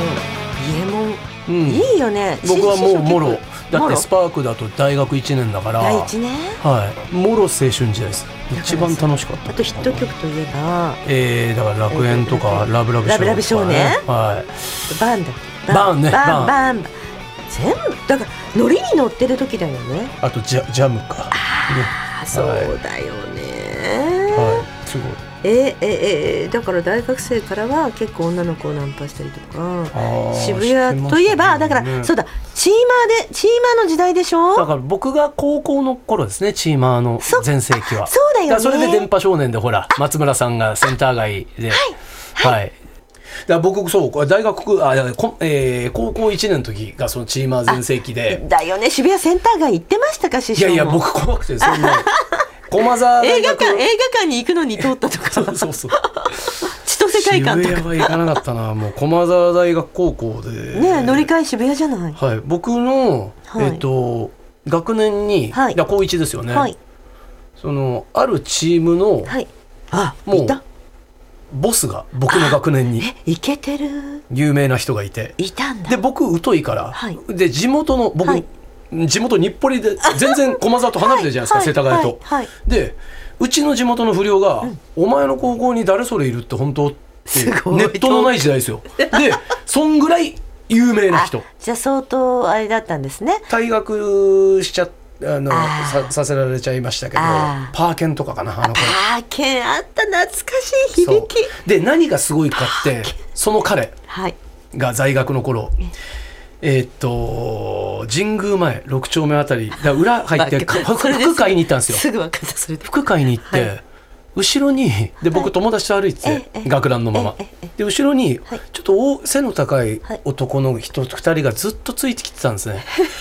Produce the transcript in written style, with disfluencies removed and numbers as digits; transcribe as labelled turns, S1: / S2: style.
S1: 家門、
S2: うん、
S1: いいよね。
S2: 僕はもうもろ
S1: 師匠
S2: だってスパークだと大学1年だから
S1: 第一ね。
S2: はい、もろ青春時代です。一番楽しかった。
S1: あとヒット曲といえば、
S2: だから楽園とかラブラブ
S1: 少年、
S2: はい、
S1: バンだ
S2: バンね、
S1: バン全部だからノリに乗ってる時だよね。
S2: あとジャムか、
S1: そうだよね、
S2: はい、すごい。
S1: だから大学生からは結構女の子をナンパしたりとか、渋谷といえば、だから、そうだ、チーマーの時代でしょ。
S2: だから僕が高校の頃ですね、チーマーの全盛期は。
S1: そうだよね。
S2: それで電波少年でほら松村さんがセンター街で、はい、だから僕そう大学高校1年の時がそのチーマー全盛期で。
S1: だよね、渋谷センター街行ってましたか、師匠も。
S2: いや僕怖くてそんな駒沢大学
S1: 映画館に行くのに通ったとか
S2: そう
S1: 千歳会館とか。
S2: 渋谷は行かなかったな。もう駒沢大学高校で
S1: ね、乗り換え渋谷じゃない。
S2: はい、僕の、学年に、高1ですよね、はい、そのあるチームの、はい、もうボスが僕の学年に
S1: イケてる
S2: 有名な人がいて、
S1: いたんだ。
S2: で僕疎いから、はい、で地元の僕、はい、地元日暮里で全然駒沢と離れてるじゃないですか、世田谷と、でうちの地元の不良が、お前の高校に誰それいるって本当ってネットのない時代ですよ。でそんぐらい有名な人。
S1: じゃあ相当あれだったんですね。
S2: 退学しちゃさせられちゃいましたけど、パーケンとかかな、
S1: パーケンあった、懐かしい響き
S2: で。何がすごいかってその彼が在学の頃、神宮前6丁目あたりだ裏入って服買いに行ったんですよ。
S1: すぐ分かった。それで
S2: 服買いに行って、後ろにで僕友達と歩いてて、学ランのままで後ろにちょっと背の高い男の人2人がずっとついてきてたんですね。